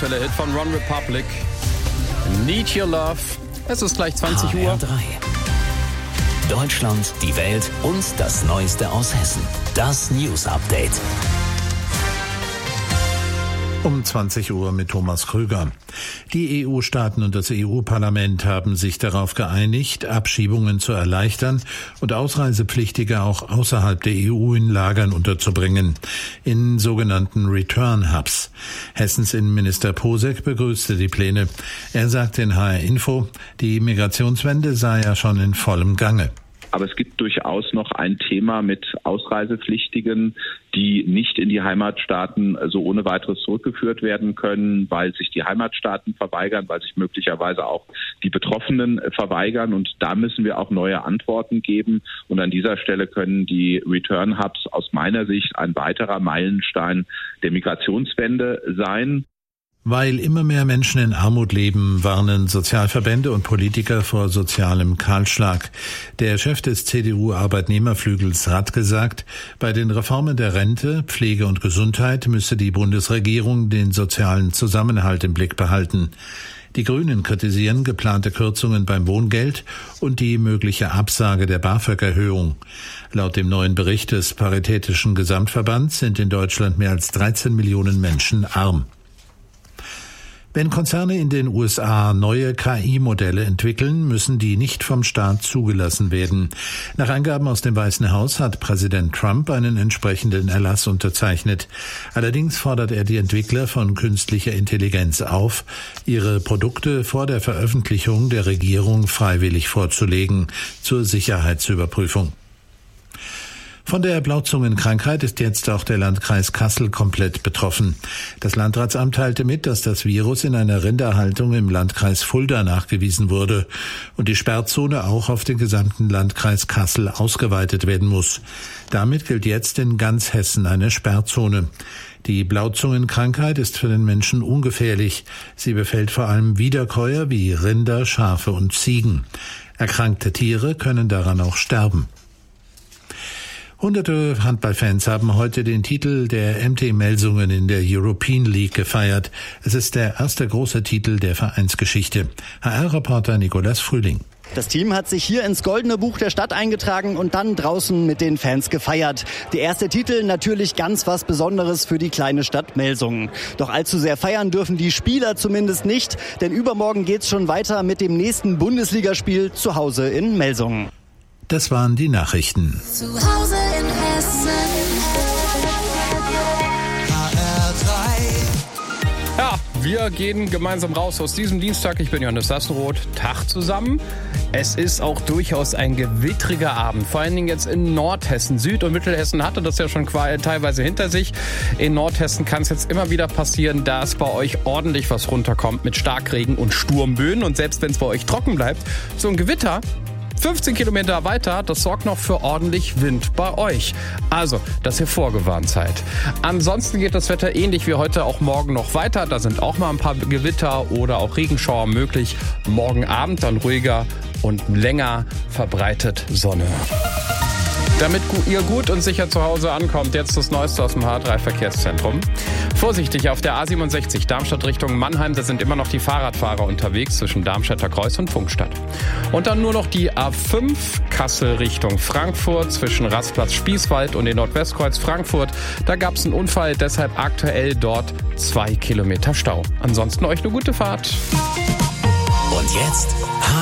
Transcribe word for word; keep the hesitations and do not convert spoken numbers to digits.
aktuelle Hit von One Republic. Need Your Love. Es ist gleich zwanzig Uhr. H R drei. Deutschland, die Welt und das Neueste aus Hessen. Das News Update. Um zwanzig Uhr mit Thomas Krüger. Die E U-Staaten und das E U-Parlament haben sich darauf geeinigt, Abschiebungen zu erleichtern und Ausreisepflichtige auch außerhalb der E U in Lagern unterzubringen, in sogenannten Return Hubs. Hessens Innenminister Posek begrüßte die Pläne. Er sagte in H R Info, die Migrationswende sei ja schon in vollem Gange. Aber es gibt durchaus noch ein Thema mit Ausreisepflichtigen, die nicht in die Heimatstaaten so ohne weiteres zurückgeführt werden können, weil sich die Heimatstaaten verweigern, weil sich möglicherweise auch die Betroffenen verweigern. Und da müssen wir auch neue Antworten geben. Und an dieser Stelle können die Return Hubs aus meiner Sicht ein weiterer Meilenstein der Migrationswende sein. Weil immer mehr Menschen in Armut leben, warnen Sozialverbände und Politiker vor sozialem Kahlschlag. Der Chef des C D U-Arbeitnehmerflügels hat gesagt, bei den Reformen der Rente, Pflege und Gesundheit müsse die Bundesregierung den sozialen Zusammenhalt im Blick behalten. Die Grünen kritisieren geplante Kürzungen beim Wohngeld und die mögliche Absage der BAföG-Erhöhung. Laut dem neuen Bericht des Paritätischen Gesamtverbands sind in Deutschland mehr als dreizehn Millionen Menschen arm. Wenn Konzerne in den U S A neue K I-Modelle entwickeln, müssen die nicht vom Staat zugelassen werden. Nach Angaben aus dem Weißen Haus hat Präsident Trump einen entsprechenden Erlass unterzeichnet. Allerdings fordert er die Entwickler von künstlicher Intelligenz auf, ihre Produkte vor der Veröffentlichung der Regierung freiwillig vorzulegen, zur Sicherheitsüberprüfung. Von der Blauzungenkrankheit ist jetzt auch der Landkreis Kassel komplett betroffen. Das Landratsamt teilte mit, dass das Virus in einer Rinderhaltung im Landkreis Fulda nachgewiesen wurde und die Sperrzone auch auf den gesamten Landkreis Kassel ausgeweitet werden muss. Damit gilt jetzt in ganz Hessen eine Sperrzone. Die Blauzungenkrankheit ist für den Menschen ungefährlich. Sie befällt vor allem Wiederkäuer wie Rinder, Schafe und Ziegen. Erkrankte Tiere können daran auch sterben. Hunderte Handballfans haben heute den Titel der M T Melsungen in der European League gefeiert. Es ist der erste große Titel der Vereinsgeschichte. H R-Reporter Nikolas Frühling. Das Team hat sich hier ins Goldene Buch der Stadt eingetragen und dann draußen mit den Fans gefeiert. Der erste Titel natürlich ganz was Besonderes für die kleine Stadt Melsungen. Doch allzu sehr feiern dürfen die Spieler zumindest nicht, denn übermorgen geht's schon weiter mit dem nächsten Bundesligaspiel zu Hause in Melsungen. Das waren die Nachrichten. Zu Hause in Hessen. H R drei. Ja, wir gehen gemeinsam raus aus diesem Dienstag. Ich bin Johannes Sassenroth. Tag zusammen. Es ist auch durchaus ein gewittriger Abend. Vor allen Dingen jetzt in Nordhessen. Süd- und Mittelhessen hatte das ja schon teilweise hinter sich. In Nordhessen kann es jetzt immer wieder passieren, dass bei euch ordentlich was runterkommt mit Starkregen und Sturmböen. Und selbst wenn es bei euch trocken bleibt, so ein Gewitter fünfzehn Kilometer weiter, das sorgt noch für ordentlich Wind bei euch. Also, dass ihr vorgewarnt seid. Ansonsten geht das Wetter ähnlich wie heute auch morgen noch weiter. Da sind auch mal ein paar Gewitter oder auch Regenschauer möglich. Morgen Abend dann ruhiger und länger verbreitet Sonne. Damit ihr gut und sicher zu Hause ankommt, jetzt das Neueste aus dem H R drei Verkehrszentrum. Vorsichtig auf der A siebenundsechzig Darmstadt Richtung Mannheim, da sind immer noch die Fahrradfahrer unterwegs zwischen Darmstädter Kreuz und Funkstadt. Und dann nur noch die A fünf Kassel Richtung Frankfurt zwischen Rastplatz Spießwald und den Nordwestkreuz Frankfurt. Da gab es einen Unfall, deshalb aktuell dort zwei Kilometer Stau. Ansonsten euch eine gute Fahrt. Und jetzt